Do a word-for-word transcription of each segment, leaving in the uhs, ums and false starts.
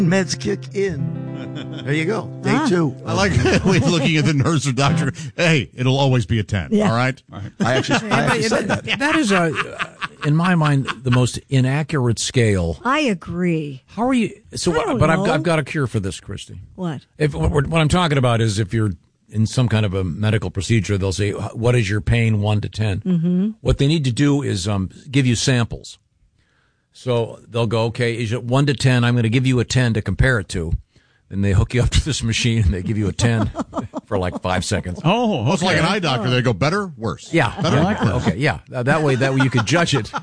Meds kick in. There you go. Day Ah. two. I like looking at the nurse or doctor. Hey, it'll always be a ten. Yeah. All right. All right. I actually, I actually said that. That is, a, in my mind, the most inaccurate scale. I agree. How are you? So, I don't but I've, know. I've got a cure for this, Christy. What? If what, we're- what I'm talking about is if you're in some kind of a medical procedure, they'll say, "What is your pain, one to ten?" Mm-hmm. What they need to do is um, give you samples. So they'll go, "Okay, is it one to ten? I'm going to give you a ten to compare it to." Then they hook you up to this machine and they give you a ten for like five seconds. Oh, okay. It's like an eye doctor. They go better, worse. Yeah, Better, I like that. worse. Okay, yeah. Uh, That way, that way you could judge it.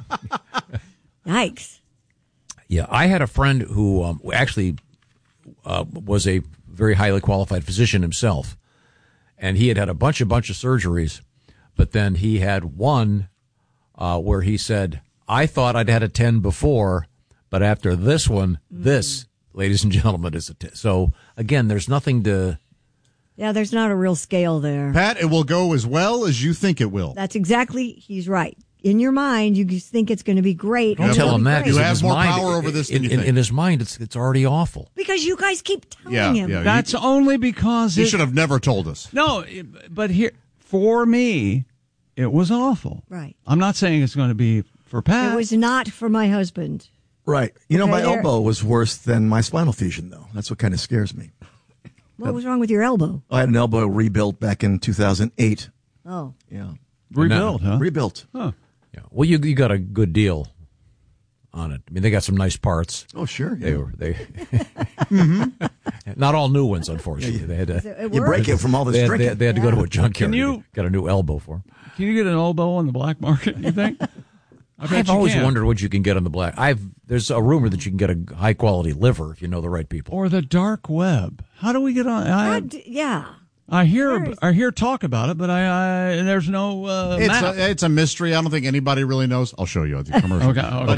Yikes. Yeah, I had a friend who um, actually uh, was a very highly qualified physician himself, and he had had a bunch, a bunch of surgeries, but then he had one uh, where he said, "I thought I'd had a ten before, but after this one, mm. this, ladies and gentlemen, is a ten." So again, there's nothing to. Yeah, there's not a real scale there. Pat, it will go as well as you think it will. That's exactly, he's right. In your mind, you just think it's going to be great. Don't It'll tell be him that. great. You In have his more mind, power over this than in, you in, think. in his mind, it's it's already awful. Because you guys keep telling Yeah, him. yeah. That's only because You it, should have never told us. No, it- but here for me, it was awful. Right. I'm not saying it's going to be for Pat. It was not for my husband. Right. You know, Okay, my there- elbow was worse than my spinal fusion, though. That's what kind of scares me. What was wrong with your elbow? I had an elbow rebuilt back in two thousand eight. Oh. Yeah. rebuilt, huh? Rebuilt. Huh. Yeah. Well, you you got a good deal on it. I mean, they got some nice parts. Oh, sure. They Yeah. were they. mm-hmm. Not all new ones, unfortunately. They had to. It You break works. it from all this They had, drinking. they, they had to go to a junkyard. Can you- to get a new elbow for. 'em. Can you get an elbow on the black market, you think? I bet I've you always can. wondered what you can get on the black. I've there's a rumor that you can get a high quality liver if you know the right people. Or the dark web. How do we get on? I, God, yeah. I hear Where is- I hear talk about it, but I, I there's no uh, It's map. a, it's a mystery. I don't think anybody really knows. I'll show you the commercial. Okay, okay. But